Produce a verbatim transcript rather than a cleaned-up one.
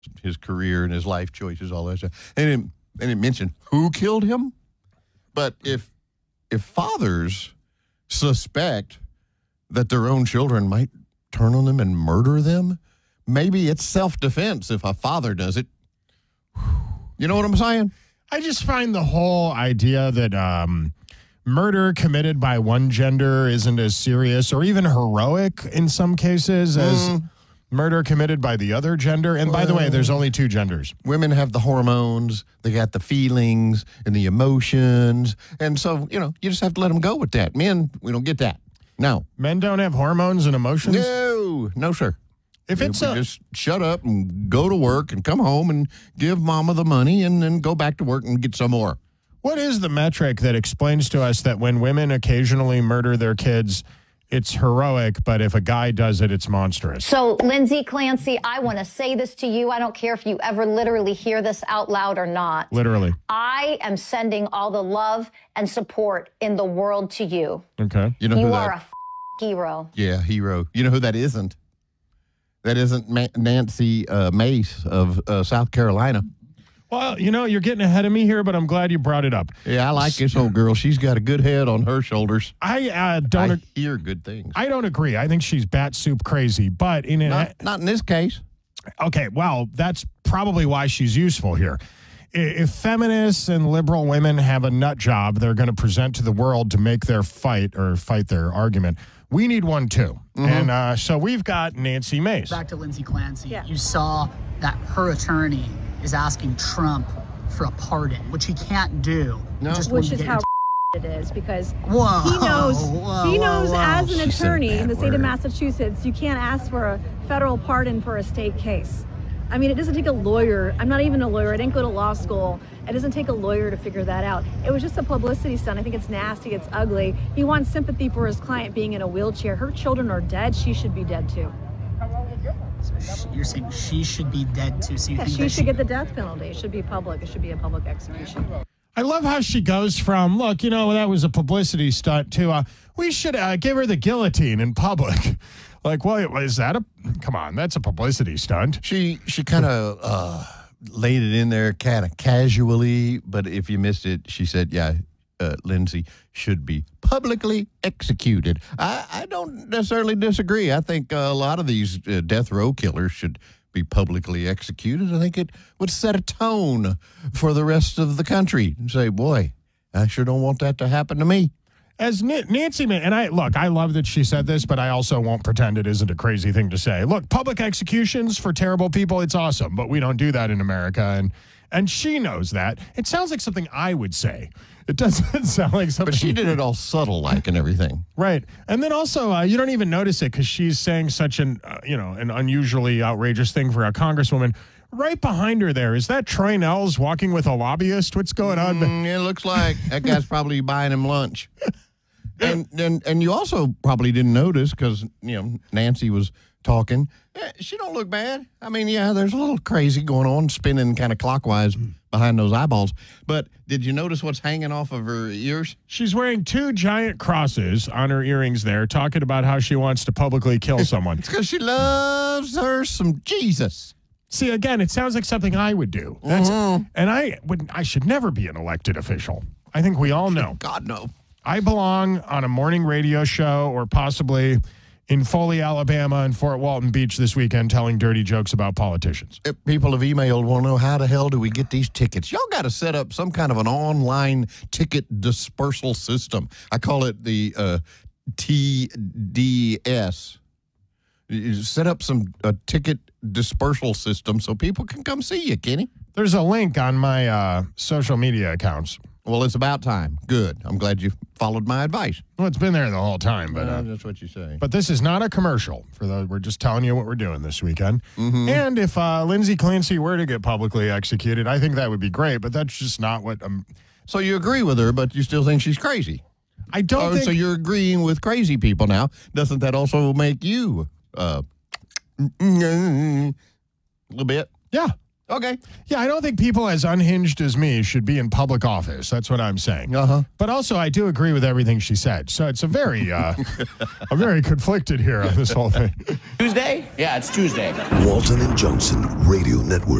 his career and his life choices, all that stuff. And it, and it mentioned who killed him. But if if fathers suspect that their own children might turn on them and murder them, maybe it's self-defense if a father does it. You know what I'm saying? I just find the whole idea that um, murder committed by one gender isn't as serious or even heroic in some cases as mm. murder committed by the other gender. And well, by the way, there's only two genders. Women have the hormones, they got the feelings and the emotions. And so, you know, you just have to let them go with that. Men, we don't get that. No. Men don't have hormones and emotions? No. No, sir. If it's a, just shut up and go to work and come home and give mama the money and then go back to work and get some more. What is the metric that explains to us that when women occasionally murder their kids, it's heroic, but if a guy does it, it's monstrous? So, Lindsay Clancy, I want to say this to you. I don't care if you ever literally hear this out loud or not. Literally. I am sending all the love and support in the world to you. Okay. You know you who are that, a f- hero. Yeah, hero. You know who that isn't? That isn't Ma- Nancy uh, Mace of uh, South Carolina. Well, you know, you're getting ahead of me here, but I'm glad you brought it up. Yeah, I like this old girl. She's got a good head on her shoulders. I uh, don't I ag- hear good things. I don't agree. I think she's bat soup crazy, but in an not, not in this case. Okay, well, that's probably why she's useful here. If feminists and liberal women have a nut job they're going to present to the world to make their fight or fight their argument, we need one too. Mm-hmm. And uh, so we've got Nancy Mace. Back to Lindsay Clancy. Yeah. You saw that her attorney is asking Trump for a pardon, which he can't do. No. Just which is how into- it is, because whoa, he knows whoa, he whoa, knows whoa. as an She said a attorney in bad the state word. of Massachusetts, you can't ask for a federal pardon for a state case. I mean, it doesn't take a lawyer. I'm not even a lawyer. I didn't go to law school. It doesn't take a lawyer to figure that out. It was just a publicity stunt. I think it's nasty. It's ugly. He wants sympathy for his client being in a wheelchair. Her children are dead. She should be dead too. So she, you're saying she should be dead too? So you Yeah, think she that should she get the death penalty. It should be public. It should be a public execution. I love how she goes from, look, you know, that was a publicity stunt to, uh, we should uh, give her the guillotine in public. Like, well, is that a, come on, that's a publicity stunt. She she kind of uh, laid it in there kind of casually, but if you missed it, she said, yeah, uh, Lindsay should be publicly executed. I, I don't necessarily disagree. I think uh, a lot of these uh, death row killers should be publicly executed. I think it would set a tone for the rest of the country and say, boy, I sure don't want that to happen to me. As Nancy, and I look, I love that she said this, but I also won't pretend it isn't a crazy thing to say. Look, public executions for terrible people, it's awesome, but we don't do that in America, and and she knows that. It sounds like something I would say. It doesn't sound like something. But she did it all subtle like and everything. Right. And then also, uh, you don't even notice it because she's saying such an, uh, you know, an unusually outrageous thing for a congresswoman. Right behind her there, is that Troy Nels walking with a lobbyist? What's going on? Mm, it looks like that guy's probably buying him lunch. And, and and you also probably didn't notice because, you know, Nancy was talking. Eh, she don't look bad. I mean, yeah, there's a little crazy going on, spinning kind of clockwise behind those eyeballs. But did you notice what's hanging off of her ears? She's wearing two giant crosses on her earrings there, talking about how she wants to publicly kill someone. It's because she loves her some Jesus. See, again, it sounds like something I would do. That's, Mhm. And I would. I should never be an elected official. I think we all know. God, no. I belong on a morning radio show or possibly in Foley, Alabama and Fort Walton Beach this weekend telling dirty jokes about politicians. If people have emailed, want to know how the hell do we get these tickets? Y'all got to set up some kind of an online ticket dispersal system. I call it the uh, T D S. You set up some uh, ticket dispersal system so people can come see you, Kenny. There's a link on my uh, social media accounts. Well, it's about time. Good. I'm glad you followed my advice. Well, it's been there the whole time, but uh, that's what you say. but this is not a commercial. For the, we're just telling you what we're doing this weekend. Mm-hmm. And if uh, Lindsay Clancy were to get publicly executed, I think that would be great. But that's just not what. Um, So you agree with her, but you still think she's crazy. I don't Oh, think. so you're agreeing with crazy people now. Doesn't that also make you uh, a little bit? Yeah. Okay. Yeah, I don't think people as unhinged as me should be in public office. That's what I'm saying. Uh-huh. But also, I do agree with everything she said. So it's a very, uh, I'm very conflicted here on this whole thing. Tuesday? Yeah, it's Tuesday. Walton and Johnson Radio Network.